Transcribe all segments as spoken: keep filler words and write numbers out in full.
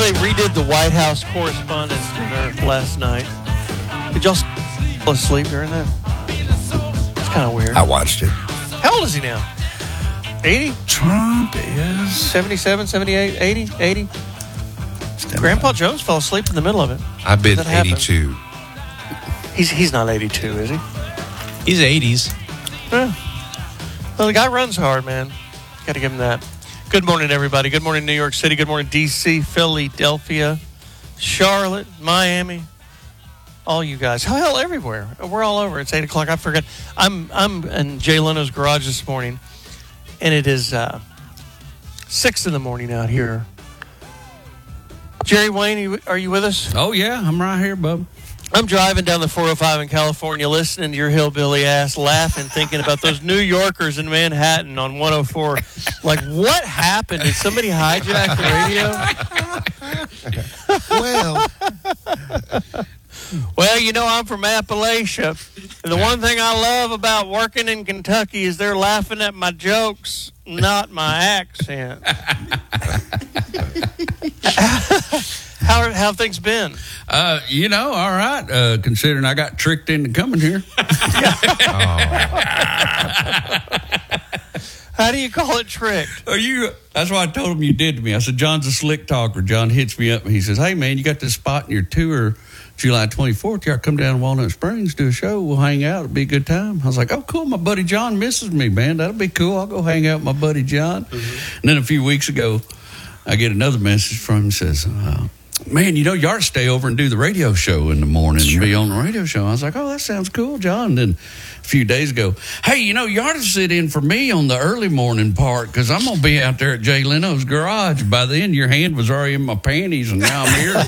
they redid the White House Correspondents' Dinner last night. Did y'all fall asleep during that? It's kind of weird. I watched it. How old is he now? eighty? Trump is seventy-seven, seventy-eight, eighty, eighty? Grandpa Jones fell asleep in the middle of it. I've been That happened. eighty-two. He's he's not eighty-two, is he? He's eighties. Yeah. Well, the guy runs hard, man. Got to give him that. Good morning, everybody. Good morning, New York City. Good morning, D C, Philadelphia, Charlotte, Miami. All you guys. Hell, everywhere. We're all over. It's eight o'clock. I forgot. I'm I'm in Jay Leno's garage this morning, and it is uh, six in the morning out here. Jerry Wayne, you, are you with us? Oh, yeah. I'm right here, bub. I'm driving down the four oh five in California, listening to your hillbilly ass, laughing, thinking about those New Yorkers in Manhattan on one oh four. Like, what happened? Did somebody hijack the radio? Well, Well, you know, I'm from Appalachia. And the one thing I love about working in Kentucky is they're laughing at my jokes, not my accent. How how have things been? Uh, you know, all right, uh, considering I got tricked into coming here. How do you call it tricked? Oh, you, that's what I told him you did to me. I said, John's a slick talker. John hits me up and he says, hey, man, you got this spot in your tour July twenty-fourth. You come down to Walnut Springs, do a show. We'll hang out. It'll be a good time. I was like, oh, cool. My buddy John misses me, man. That'll be cool. I'll go hang out with my buddy John. Mm-hmm. And then a few weeks ago, I get another message from him that says, uh, man, you know, you ought to stay over and do the radio show in the morning sure. and be on the radio show. I was like, oh, that sounds cool, John. And then a few days ago, hey, you know, you ought to sit in for me on the early morning part because I'm going to be out there at Jay Leno's garage. By then, your hand was already in my panties, and now I'm here.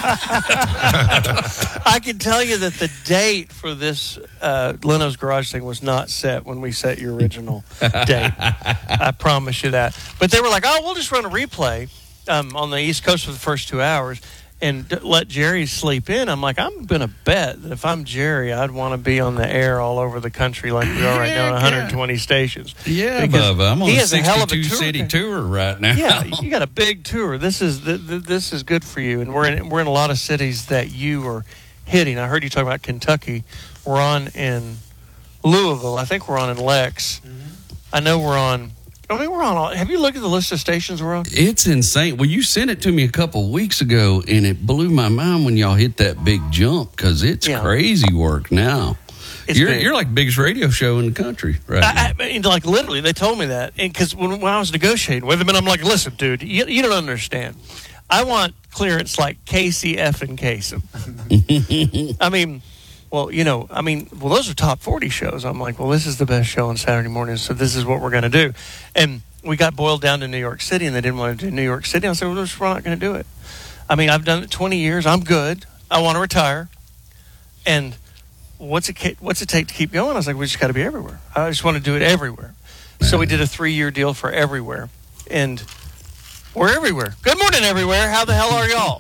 I can tell you that the date for this uh, Leno's garage thing was not set when we set your original date. I promise you that. But they were like, oh, we'll just run a replay. Um, on the East Coast for the first two hours and d- let Jerry sleep in. I'm like, I'm going to bet that if I'm Jerry, I'd want to be on the air all over the country like we are right now on one hundred twenty stations. Yeah, Bubba, I'm on a sixty-two tour. city tour right now. Yeah, you got a big tour. This is th- th- this is good for you. And we're in, we're in a lot of cities that you are hitting. I heard you talk about Kentucky. We're on in Louisville. I think we're on in Lex. Mm-hmm. I know we're on... I mean, we're on all... Have you looked at the list of stations we're on? It's insane. Well, you sent it to me a couple of weeks ago, and it blew my mind when y'all hit that big jump because it's yeah. crazy work now. It's you're, you're like the biggest radio show in the country right I, now. I mean, like, literally, they told me that. Because when, when I was negotiating with them, and I'm like, listen, dude, you, you don't understand. I want clearance like Casey effing Kasem. I mean... Well, you know, I mean, well, those are top forty shows. I'm like, well, this is the best show on Saturday morning, so this is what we're going to do. And we got boiled down to New York City, and they didn't want to do New York City. I said, well, we're not going to do it. I mean, I've done it twenty years. I'm good. I want to retire. And what's it what's it take to keep going? I was like, we just got to be everywhere. I just want to do it everywhere. Man. So we did a three-year deal for everywhere. And we're everywhere. Good morning, everywhere. How the hell are y'all?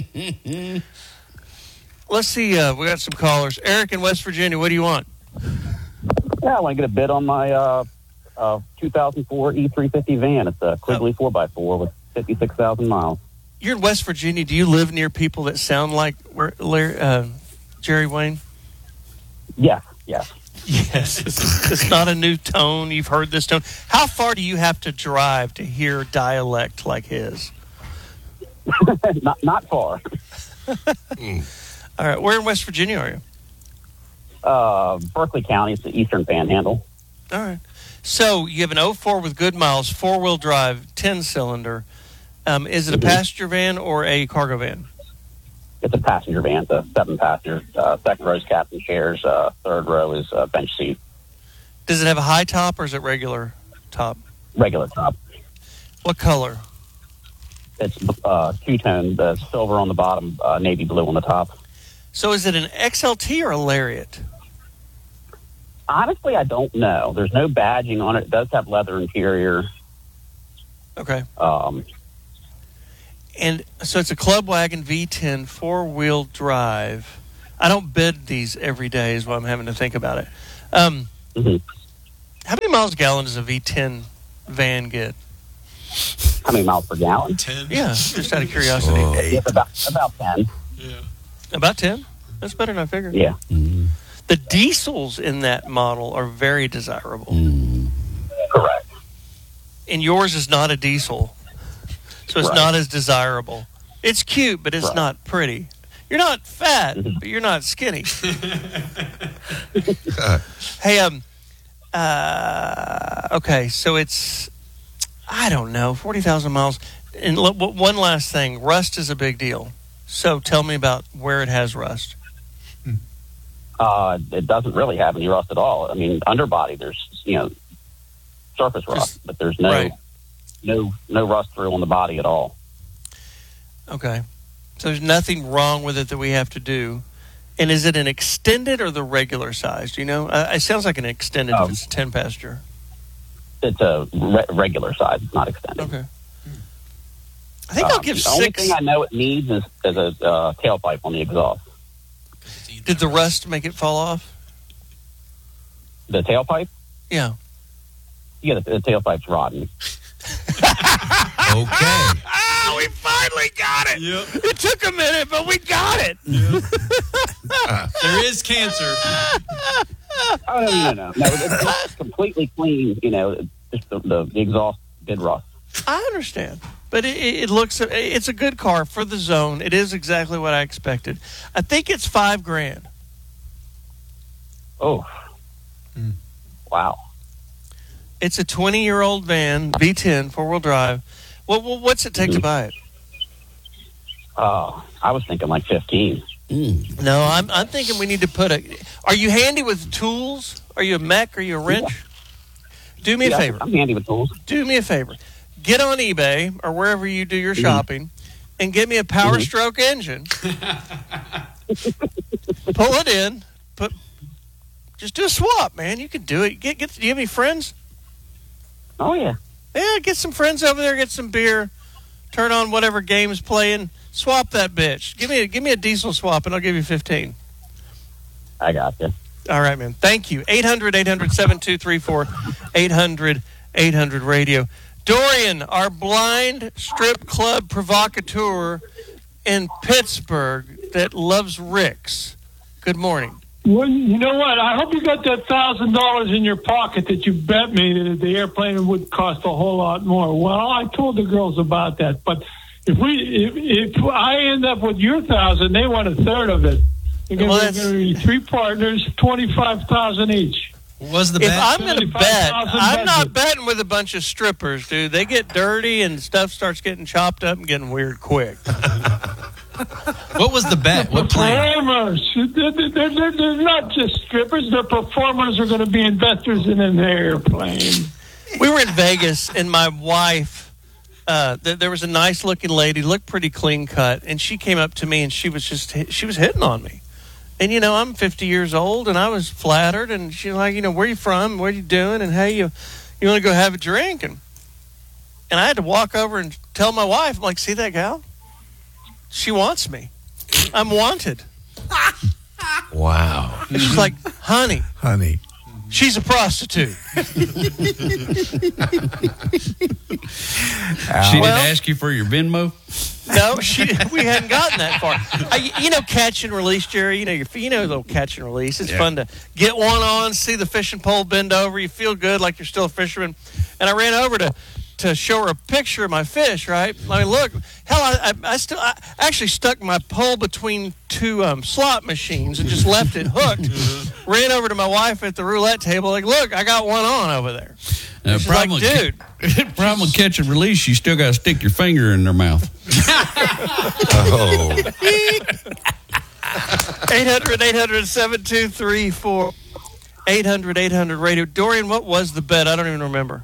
Let's see. Uh, we got some callers. Eric in West Virginia, what do you want? Yeah, I want to get a bid on my uh, uh, two thousand four E three fifty van. It's a Quigley four by four with fifty-six thousand miles. You're in West Virginia. Do you live near people that sound like uh, Jerry Wayne? Yes, yes. Yes. It's, it's not a new tone. You've heard this tone. How far do you have to drive to hear dialect like his? not, not far. mm. All right, where in West Virginia are you? Uh, Berkeley County. It's the Eastern Panhandle. All right. So you have an oh four with good miles, four-wheel drive, ten-cylinder. Um, is it a mm-hmm. passenger van or a cargo van? It's a passenger van. It's a seven-passenger. Uh, second row is captain chairs. Uh, third row is uh, bench seat. Does it have a high top or is it regular top? Regular top. What color? It's uh, two-tone. The silver on the bottom, uh, navy blue on the top. So is it an X L T or a Lariat? Honestly, I don't know. There's no badging on it. It does have leather interior. Okay. Um, and so it's a Club Wagon V ten four-wheel drive. I don't bid these every day is what I'm having to think about it. Um, mm-hmm. How many miles a gallon does a V ten van get? How many miles per gallon? ten. Yeah, just out of curiosity. Oh. Yeah, about about ten. Yeah. About ten? That's better than I figured. Yeah. Mm. The diesels in that model are very desirable. Mm. Correct. And yours is not a diesel, so it's Right. not as desirable. It's cute, but it's Right. not pretty. You're not fat, Mhm. but you're not skinny. Hey, um, uh, okay, so it's, I don't know, forty thousand miles. And l- w- one last thing, rust is a big deal. So tell me about where it has rust. Uh, it doesn't really have any rust at all. I mean, underbody, there's, you know, surface rust, Just- but there's no, right. no, no rust through on the body at all. Okay. So there's nothing wrong with it that we have to do. And is it an extended or the regular size? Do you know? Uh, it sounds like an extended if Um, it's a ten passenger. It's a re- regular size. It's not extended. Okay. I think I'll Um, give the only six. thing I know it needs is, is a uh, tailpipe on the exhaust. Did the rust make it fall off? The tailpipe? Yeah. Yeah, the, the tailpipe's rotten. Okay. Ah, we finally got it. Yep. It took a minute, but we got it. There is cancer. Oh, no, no, no. No, it's not completely clean, you know, just the, the, the exhaust did rust. I understand, but it, it it looks it's a good car for the zone. It is exactly what I expected. I think it's five grand. Oh. Hmm. Wow. It's a twenty-year-old van, V ten, four-wheel drive. What, what what's it take to buy it? Uh, I was thinking like fifteen. Mm. No, I'm I'm thinking we need to put a. Are you handy with tools? Are you a mech? Are you a wrench? Do me a Yeah, favor. I'm handy with tools. Do me a favor. Get on eBay or wherever you do your shopping, and get me a Power Mhm. Stroke engine. Pull it in. Put. Just do a swap, man. You can do it. Get get. Do you have any friends? Oh, yeah. Yeah, get some friends over there. Get some beer. Turn on whatever game's playing. Swap that bitch. Give me a give me a diesel swap, and I'll give you fifteen. I got you. All right, man. Thank you. eight hundred, eight hundred, seven two three four. eight hundred, eight hundred radio. Dorian, our blind strip club provocateur in Pittsburgh that loves Rick's. Good morning. Well, you know what? I hope you got that thousand dollars in your pocket that you bet me that the airplane would cost a whole lot more. Well, I told the girls about that, but if we if, if I end up with your thousand, they want a third of it. They're Well, going that's- to be three partners, twenty-five thousand each. What was the If bet? I'm going to bet, seventy-five thousand I'm not budget. betting with a bunch of strippers, dude. They get dirty and stuff starts getting chopped up and getting weird quick. What was the bet? What plane? Performers. They're, they're, they're, they're not just strippers. They're performers. Are going to be investors in an airplane. We were in Vegas, and my wife, uh, th- there was a nice looking lady, looked pretty clean cut, and she came up to me and she was just hit- she was hitting on me. And you know, I'm fifty years old, and I was flattered. And she's like, you know, where you from? What are you doing? And hey, you you want to go have a drink? And and I had to walk over and tell my wife, I'm like, see that gal? She wants me. I'm wanted. Wow. And she's like, honey, Honey. she's a prostitute. She Well- didn't ask you for your Venmo? No, she, we hadn't gotten that far. I, you know, catch and release, Jerry. You know, your, you know, little catch and release. It's Yeah. fun to get one on, see the fishing pole bend over. You feel good, like you're still a fisherman. And I ran over to to show her a picture of my fish. Right? I mean, look, hell, I, I, I still I actually stuck my pole between two um, slot machines and just left it hooked. Ran over to my wife at the roulette table. Like, look, I got one on over there. Uh, She's like, with dude. ca- problem with catch and release, you still got to stick your finger in their mouth. Oh. eight hundred, eight hundred, seven two three four. eight hundred, eight hundred radio. Dorian, what was the bet? I don't even remember.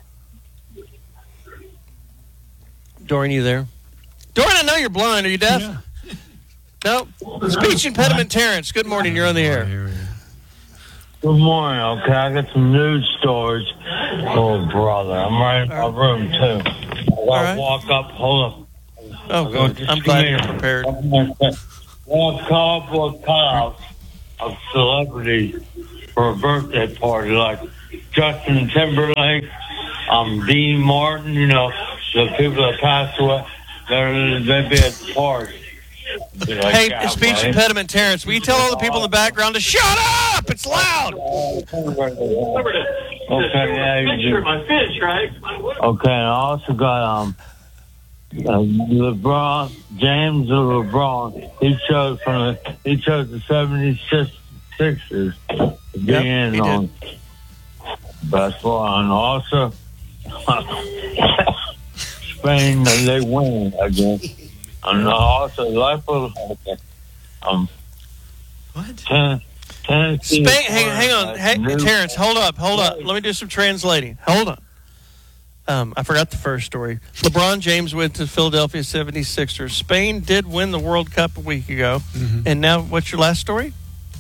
Dorian, you there? Dorian, I know you're blind. Are you deaf? No. Speech impediment Terrence. Good morning. You're on the air. Good morning, okay? I got some news stories. Oh, brother. I'm right in my room, too. I gotta right. walk up. Hold up. Oh, good. I'm glad you're prepared. One cardboard cutouts of celebrities for a birthday party, like Justin Timberlake, um, Dean Martin, you know, the people that passed away, they're, they'd be at the party. Be like, Hey, "God, speech buddy." impediment Terrence, will you tell all the people in the background to shut up? It's loud. Okay, yeah, you do. my fish, right? Okay, I also got um uh, LeBron James or LeBron. He chose from the he chose the seventy-sixers to be Yep, in he on basketball, and also Spain they win again, and also Lipo um What? ten. Spain, hang, hang on. Hey, Terrence, hold up, hold up. Let me do some translating. Hold on. Um, I forgot the first story. LeBron James went to Philadelphia seventy-sixers. Spain did win the World Cup a week ago. Mm-hmm. And now, what's your last story?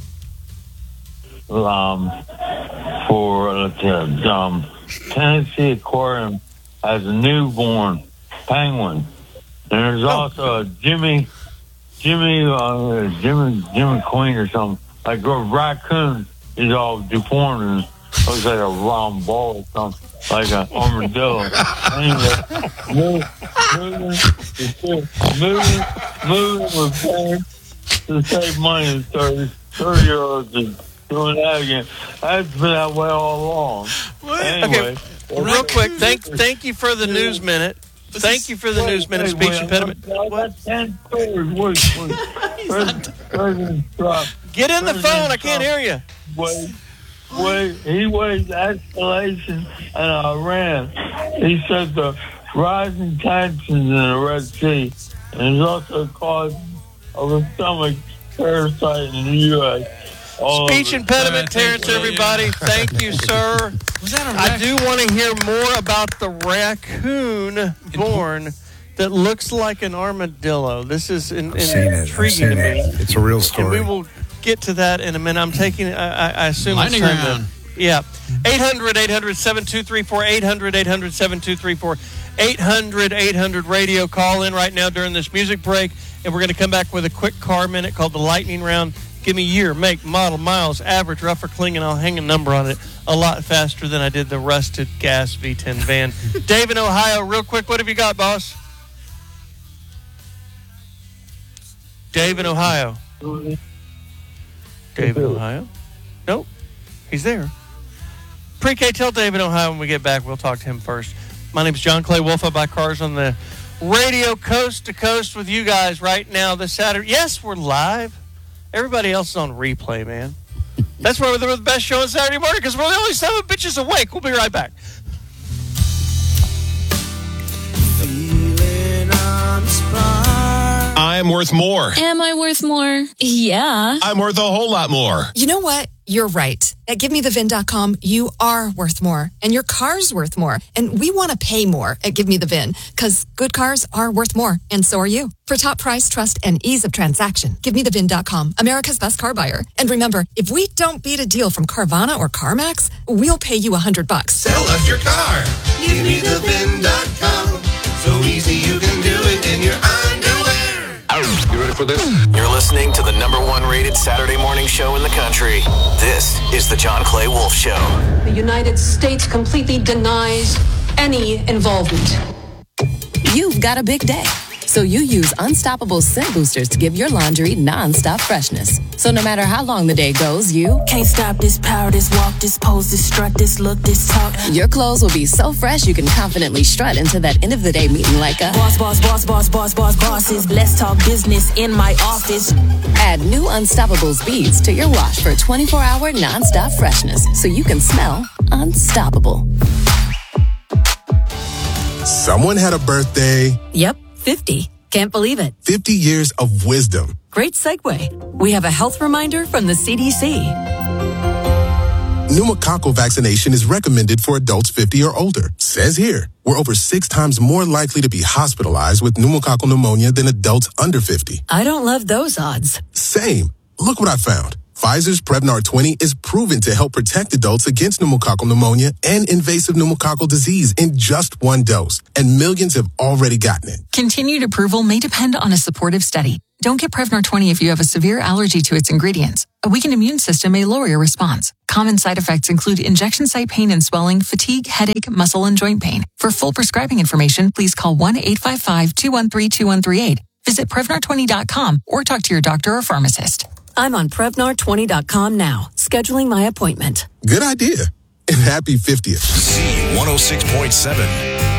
Um, for uh, um, Tennessee Aquarium has a newborn penguin. And there's also a Jimmy, Jimmy, uh, Jimmy, Jimmy Queen or something. Like a raccoon is all deformed and looks like a round ball or something, like an armadillo. Anyway, moving, moving, moving, moving with parents to save money. thirty, thirty year olds is doing that again. That's been that way all along. Anyway, okay, real quick, thank thank you for the news minute. Thank you for the news minute speech impediment. What? President Trump. Get in the phone. I can't hear you. Wait, wait, he waged escalation in Iran. He said the rising tensions in the Red Sea and is also the cause of a stomach parasite in the U S. All Speech impediment, Uh, Terrence, you. everybody. Thank you, sir. Was that a I rac- do want to hear more about the raccoon born that looks like an armadillo. This is in, in I've seen it. I've intriguing seen to me. it. It's a real And story. we will get to that in a minute. I'm taking, I, I, I assume Lightning it's time round. to, yeah. eight hundred, eight hundred, seven two three four, eight hundred, eight hundred, seven two three four, eight hundred, eight hundred radio. Call in right now during this music break, and we're going to come back with a quick car minute called the Lightning Round. Give me year, make, model, miles, average, rough or clean, and I'll hang a number on it a lot faster than I did the rusted gas V ten van. Dave in Ohio, real quick, what have you got, boss? Dave in Ohio. Dave in Ohio? Nope. He's there. Pre-K, tell Dave in Ohio when we get back. We'll talk to him first. My name's John Clay Wolf. I buy cars on the radio coast to coast with you guys right now this Saturday. Yes, we're live. Everybody else is on replay, man. That's why we're the best show on Saturday morning, because we're the only seven bitches awake. We'll be right back. I'm worth more. Am I worth more? Yeah. I'm worth a whole lot more. You know what? You're right. At give me the vin dot com, you are worth more, and your car's worth more. And we want to pay more at Give Me The Vin, because good cars are worth more, and so are you. For top price, trust, and ease of transaction, give me the vin dot com, America's best car buyer. And remember, if we don't beat a deal from Carvana or CarMax, we'll pay you a hundred bucks. Sell us your car. Give me the vin dot com. So easy you can do it in your underwear. You ready for this? You're listening to the number one rated Saturday morning show in the country. This is the John Clay Wolf Show. The United States completely denies any involvement. You've got a big day, so you use Unstoppable Scent Boosters to give your laundry non-stop freshness. So no matter how long the day goes, you can't stop this power, this walk, this pose, this strut, this look, this talk. Your clothes will be so fresh you can confidently strut into that end of the day meeting like a boss, boss, boss, boss, boss, boss, bosses. Let's talk business in my office. Add new Unstoppables beads to your wash for twenty-four hour non-stop freshness, so you can smell unstoppable. Someone had a birthday. Yep, fifty. Can't believe it. fifty years of wisdom. Great segue. We have a health reminder from the C D C. Pneumococcal vaccination is recommended for adults fifty or older. Says here, we're over six times more likely to be hospitalized with pneumococcal pneumonia than adults under fifty. I don't love those odds. Same. Look what I found. Pfizer's Prevnar twenty is proven to help protect adults against pneumococcal pneumonia and invasive pneumococcal disease in just one dose, and millions have already gotten it. Continued approval may depend on a supportive study. Don't get Prevnar twenty if you have a severe allergy to its ingredients. A weakened immune system may lower your response. Common side effects include injection site pain and swelling, fatigue, headache, muscle, and joint pain. For full prescribing information, please call one eight five five, two one three, two one three eight. Visit Prevnar twenty dot com or talk to your doctor or pharmacist. I'm on Prevnar twenty dot com now, scheduling my appointment. Good idea. And happy fiftieth. Z one oh six point seven.